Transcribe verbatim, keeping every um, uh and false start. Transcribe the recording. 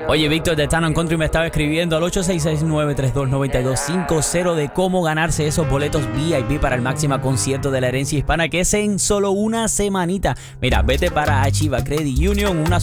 Oye, Víctor de Town and Country me estaba escribiendo al ocho seis seis, nueve tres dos, nueve dos cinco cero de cómo ganarse esos boletos V I P para el máximo concierto de la herencia hispana, que es en solo una semanita. Mira, vete para Achieva Credit Union, una